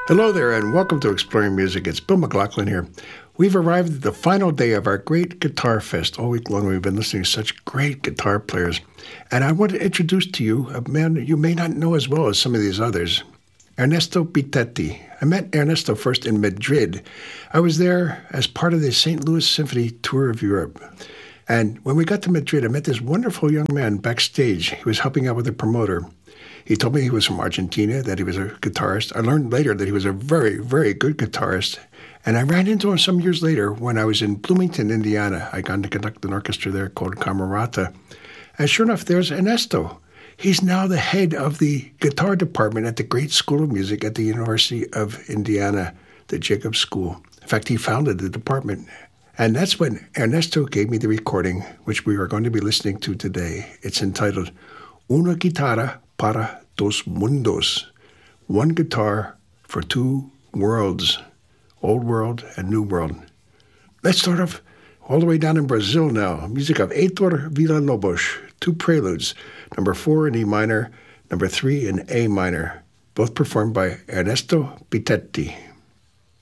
Hello there, and welcome to Exploring Music. It's Bill McLaughlin here. We've arrived at the final day of our great Guitar Fest. All week long, we've been listening to such great guitar players. And I want to introduce to you a man you may not know as well as some of these others, Ernesto Pithetti. I met Ernesto first in Madrid. I was there as part of the St. Louis Symphony Tour of Europe. And when we got to Madrid, I met this wonderful young man backstage. He was helping out with the promoter. He told me he was from Argentina, that he was a guitarist. I learned later that he was a very, very good guitarist. And I ran into him some years later when I was in Bloomington, Indiana. I got to conduct an orchestra there called Camerata. And sure enough, there's Ernesto. He's now the head of the guitar department at the Great School of Music at the University of Indiana, the Jacobs School. In fact, he founded the department. And that's when Ernesto gave me the recording, which we are going to be listening to today. It's entitled Una Guitarra para dos mundos. One guitar for two worlds, old world and new world. Let's start off all the way down in Brazil now. Music of Heitor Villa-Lobos, two preludes, number 4 in E minor, number 3 in A minor, both performed by Ernesto Pithetti.